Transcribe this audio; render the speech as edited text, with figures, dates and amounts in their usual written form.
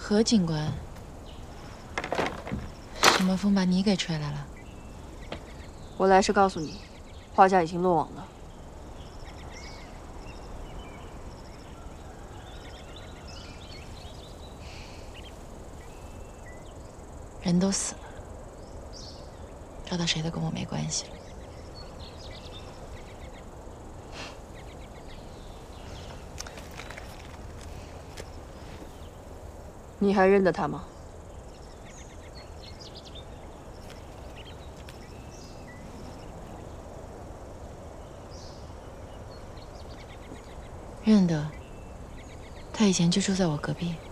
何警官，什么风把你给吹来了？ 我来是告诉你，画家已经落网了。 人都死了，找到谁都跟我没关系了。 你还认得他吗？ 认得，他以前就住在我隔壁。